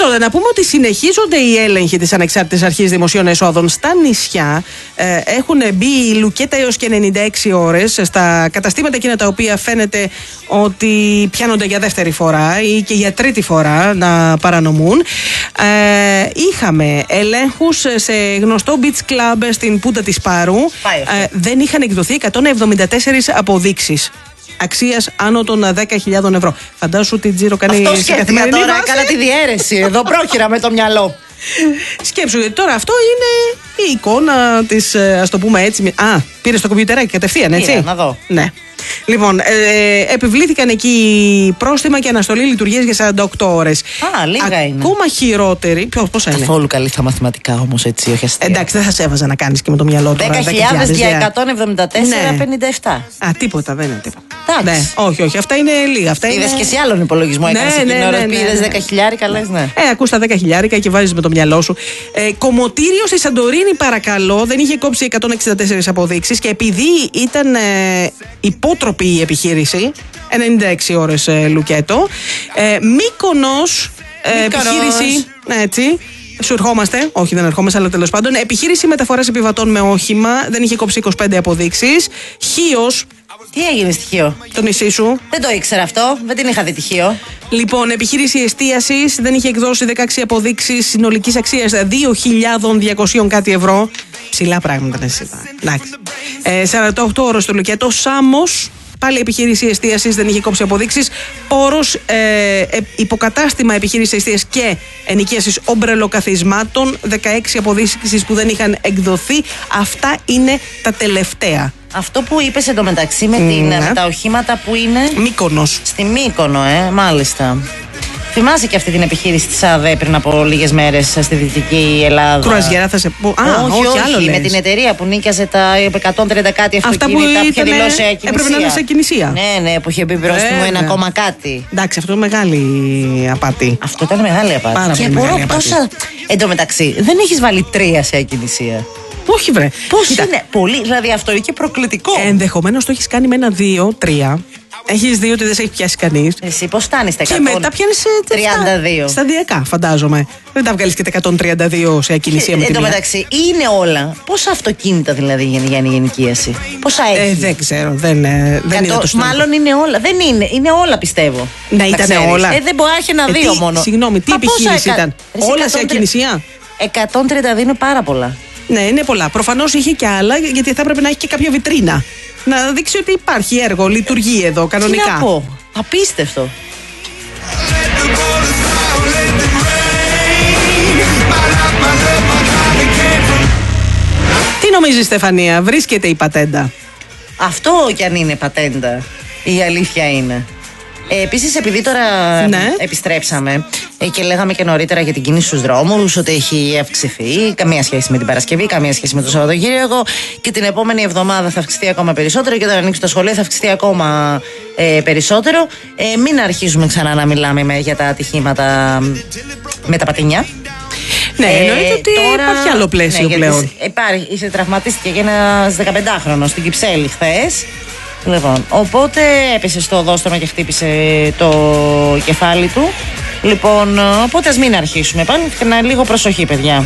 Λοιπόν, να πούμε ότι συνεχίζονται οι έλεγχοι της Ανεξάρτητης Αρχής Δημοσίων Εσόδων στα νησιά. Έχουν μπει η λουκέτα έως και 96 ώρες στα καταστήματα εκείνα τα οποία φαίνεται ότι πιάνονται για δεύτερη φορά ή και για τρίτη φορά να παρανομούν. Είχαμε ελέγχους σε γνωστό beach club στην Πούντα της Πάρου. Δεν είχαν εκδοθεί 174 αποδείξεις αξίας άνω των 10.000 ευρώ. Φαντάσου τι τζίρο κάνει σε καθημερινή βάση. Τώρα έκανα τη διαίρεση. Εδώ πρόχειρα με το μυαλό. Σκέψου, γιατί τώρα αυτό είναι η εικόνα της, ας το πούμε έτσι. Πήρε το κομπιουτεράκι κατευθείαν, έτσι. Πήρα, να δω. Ναι. Λοιπόν, επιβλήθηκαν εκεί πρόστιμα και αναστολή λειτουργίας για 48 ώρες. Λίγα είναι. Ακόμα χειρότερη. Πόσα είναι? Καθόλου καλή στα μαθηματικά όμως, έτσι, όχι αστεία. Εντάξει, δεν θα σε έβαζα να κάνεις και με το μυαλό του. 10.000 για 174,57. Τίποτα, δεν είναι τίποτα. Ναι, όχι, αυτά είναι λίγα. Είδες και εσύ άλλον υπολογισμό έκανες εκείνη την ώρα που είδες 10.000, λες, ναι. Ακούς τα 10.000 και βάζεις με το μυαλό σου. Κομμωτήριο στη Σαντορίνη, παρακαλώ, δεν είχε κόψει 164 αποδείξεις και επειδή ήταν υπότροπη η επιχείρηση, 96 ώρες λουκέτο. Μύκονος, επιχείρηση, έτσι. Σου ερχόμαστε, όχι δεν ερχόμαστε, αλλά τέλος πάντων. Επιχείρηση μεταφοράς επιβατών με όχημα, δεν είχε κόψει 25 αποδείξεις. Χίος. Τι έγινε στη Χίο? Το νησί σου. Δεν το ήξερα αυτό, δεν την είχα δει τη Χίο. Λοιπόν, επιχείρηση εστίασης, δεν είχε εκδώσει 16 αποδείξεις συνολικής αξίας 2.200 κάτι ευρώ. Ψηλά πράγματα, ναι, εντάξει. 48 ώρες στο λουκέτο. Σάμος. Πάλι επιχείρηση εστίασης, δεν είχε κόψει αποδείξεις. Όρος, υποκατάστημα επιχείρηση εστίασης και ενοικίασης ομπρελοκαθισμάτων. 16 αποδείξεις που δεν είχαν εκδοθεί. Αυτά είναι τα τελευταία. Αυτό που είπες εντωμεταξύ με τα οχήματα που είναι. Μύκονος. Στη Μύκονο, μάλιστα. Θυμάσαι και αυτή την επιχείρηση της ΑΔΕ πριν από λίγες μέρες στη Δυτική Ελλάδα? Κρουαζιέρα θα σε πω. Όχι, άλλο με την εταιρεία που νίκιαζε τα 130 κάτι αυτοκίνητα που είχε δηλώσει ακινησία. Έπρεπε να είναι σε ακινησία. Ναι, που είχε μπει πρόστιμο 1 κάτι. Εντάξει, αυτό είναι μεγάλη απάτη. Αυτό ήταν μεγάλη απάτη. Πάρα και απορώ πόσα. Εν τω μεταξύ, δεν έχεις βάλει 3 σε ακινησία? Όχι, βρε. Πώς είναι? Πολύ, δηλαδή αυτό είναι και προκλητικό. Ενδεχομένως το έχεις κάνει με 1, 2, 3. Έχεις δει ότι δεν σε έχει πιάσει κανείς. Εσύ πώς φτάνεις στα 132? Και μετά πιάνεις 32. Σταδιακά, φαντάζομαι. Δεν τα βγάλεις και τα 132 σε ακινησία με την μία. Εν τω μεταξύ, είναι όλα. Πόσα αυτοκίνητα δηλαδή για ενοικίαση? Πόσα έχει? Δεν ξέρω. Δεν είναι το στόχο. Μάλλον είναι όλα. Δεν είναι. Είναι όλα, πιστεύω. Να ήταν όλα. Δεν μπορεί να έχει 1-2 μόνο. Συγγνώμη, τι επιχείρηση ήταν? Όλα σε ακινησία? 132 είναι πάρα πολλά. Ναι, είναι πολλά. Προφανώς είχε και άλλα, γιατί θα έπρεπε να έχει και κάποια βιτρίνα. Να δείξει ότι υπάρχει έργο, λειτουργεί εδώ κανονικά. Τι να πω, απίστευτο. Τι νομίζεις, Στεφανία, βρίσκεται η πατέντα? Αυτό κι αν είναι πατέντα, η αλήθεια είναι. Επίσης, επειδή τώρα επιστρέψαμε και λέγαμε και νωρίτερα για την κίνηση στους δρόμους, ότι έχει αυξηθεί, καμία σχέση με την Παρασκευή, καμία σχέση με το Σαββατοκύριακο, και την επόμενη εβδομάδα θα αυξηθεί ακόμα περισσότερο και όταν ανοίξει τα σχολεία θα αυξηθεί ακόμα περισσότερο. Μην αρχίζουμε ξανά να μιλάμε για τα ατυχήματα με τα πατίνια. Ναι, εννοείται ότι τώρα υπάρχει άλλο πλαίσιο πλέον. Τραυματίστηκε και ένας 15χρονος στην Κυψέλη χθες. Λοιπόν, οπότε έπεσε στο οδόστρωμα και χτύπησε το κεφάλι του. Λοιπόν, οπότε ας μην αρχίσουμε πάλι και να λίγο προσοχή, παιδιά.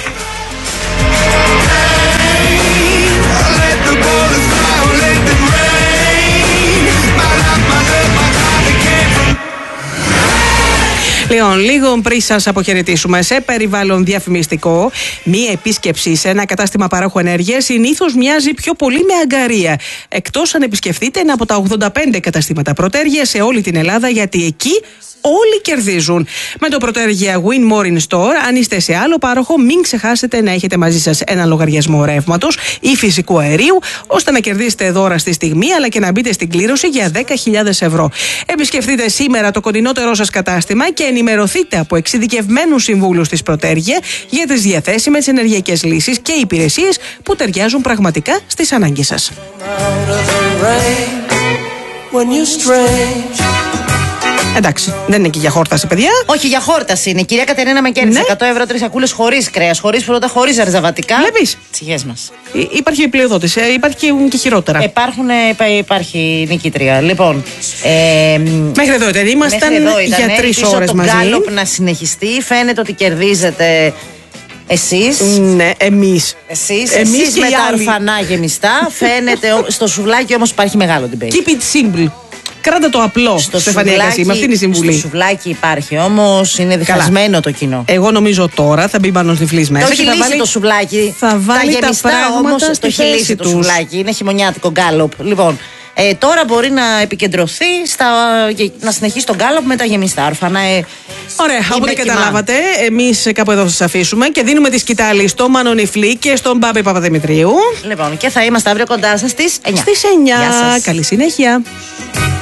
Λοιπόν, λίγο πριν σας αποχαιρετήσουμε σε περιβάλλον διαφημιστικό, μία επίσκεψη σε ένα κατάστημα παρόχου ενέργειας συνήθως μοιάζει πιο πολύ με αγκαρία. Εκτός αν επισκεφτείτε ένα από τα 85 καταστήματα Πρωτέργεια σε όλη την Ελλάδα, γιατί εκεί όλοι κερδίζουν. Με το Πρωτέργεια Win More in Store, αν είστε σε άλλο πάροχο, μην ξεχάσετε να έχετε μαζί σας ένα λογαριασμό ρεύματος ή φυσικού αερίου, ώστε να κερδίσετε δώρα στη στιγμή, αλλά και να μπείτε στην κλήρωση για 10.000 ευρώ. Επισκεφτείτε σήμερα το κοντινότερό σας κατάστημα και ενημερωθείτε από εξειδικευμένους συμβούλους της Πρωτέργεια για τις διαθέσιμες ενεργειακές λύσεις και υπηρεσίες που ταιριάζουν πραγματικά στις ανάγκες σας. Εντάξει, δεν είναι και για χόρταση, παιδιά. Όχι, για χόρταση είναι. Η κυρία Κατερίνα με κέρδισε 100 ευρώ 3 σακούλες χωρίς κρέας, χωρίς φρούτα, χωρίς ζαρζαβατικά. Βλέπεις. Ψυχές μας. Υπάρχει η πλειοδότηση, υπάρχει και χειρότερα. Υπάρχει νικήτρια. Λοιπόν. Μέχρι εδώ ήταν. Ήμασταν για 3 ώρες μαζί. Το γκάλοπ να συνεχιστεί. Φαίνεται ότι κερδίζετε. Εσείς. Ναι, εμείς. Εσείς με τα ορφανά γεμιστά. Φαίνεται. Στο σουβλάκι όμως υπάρχει μεγάλο debate. Keep it simple. Κράτα το απλό, Στεφανία Κασίμ. Αυτή είναι η συμβουλή. Στο σουβλάκι υπάρχει όμως, είναι διχασμένο το κοινό. Εγώ νομίζω τώρα θα μπει πάνω στη φλής μέσα. Το έχει λύσει το σουβλάκι. Θα βάλει τα πράγματα όμως το έχει λύσει το σουβλάκι. Είναι χειμωνιάτικο γκάλοπ. Λοιπόν, τώρα μπορεί να επικεντρωθεί να συνεχίσει τον γκάλοπ με τα γεμιστά ορφανά. Ωραία, οπότε καταλάβατε, εμείς κάπου εδώ θα σας αφήσουμε και δίνουμε τη σκητάλη στο Μανονιφλή και στον Μπάμπη Παπαδημητρίου. Λοιπόν, και θα είμαστε αύριο κοντά σας στις 9. Στις 9. Καλή συνέχεια.